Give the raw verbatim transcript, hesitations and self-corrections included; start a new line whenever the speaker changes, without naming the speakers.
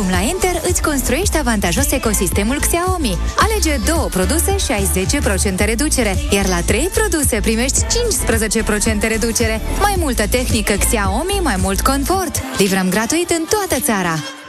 la Enter îți construiești avantajos ecosistemul Xiaomi. Alege două produse și ai zece la sută reducere, iar la trei produse primești cincisprezece la sută reducere. Mai multă tehnică Xiaomi, mai mult confort. Livrăm gratuit în toată țara.